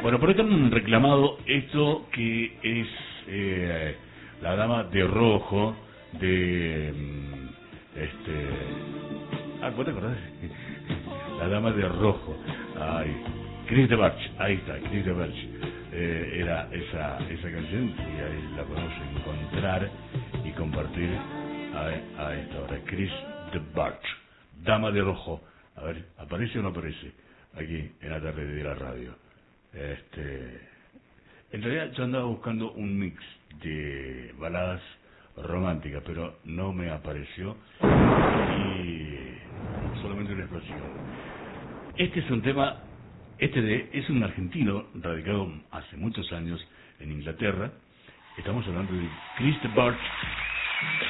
Bueno, por acá han reclamado esto que es la dama de rojo de ¿vos te acordás? La dama de rojo. Ay, Chris de Barch, ahí está, Chris de Barch. Era esa canción y ahí la podemos encontrar y compartir a esta hora. Chris de Barch, dama de rojo. A ver, ¿aparece o no aparece? Aquí en la tarde de la radio. En realidad yo andaba buscando un mix de baladas románticas, pero no me apareció y solamente una explosión. Este es un tema, es un argentino radicado hace muchos años en Inglaterra. Estamos hablando de Chris de Barch.